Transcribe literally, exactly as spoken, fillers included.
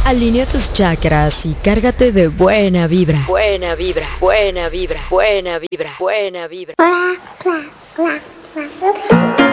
Alinea tus chakras y cárgate de buena vibra. Buena vibra, buena vibra, buena vibra, buena vibra. Hola, hola, hola, hola.